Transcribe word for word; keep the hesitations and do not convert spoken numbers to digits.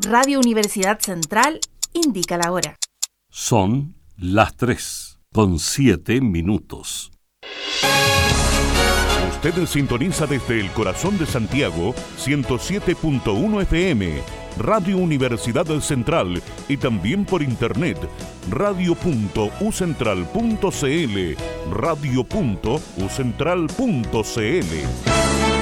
Radio Universidad Central indica la hora. Son las tres con siete minutos. Usted sintoniza desde el corazón de Santiago ciento siete punto uno F M, Radio Universidad Central, y también por internet radio punto u central punto c l, radio punto u central punto c l.